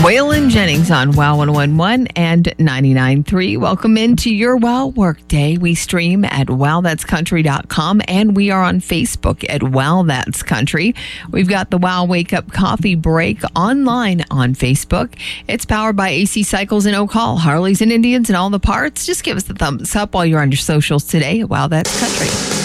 Waylon Jennings on WOW 101.1 and 99.3. Welcome into your WOW Workday. We stream at wowthat'scountry.com and we are on Facebook at WOW That's Country. We've got the WOW Wake Up Coffee Break online on Facebook. It's powered by AC Cycles in Oak Hall, Harleys and Indians and all the parts. Just give us a thumbs up while you're on your socials today at WOW That's Country.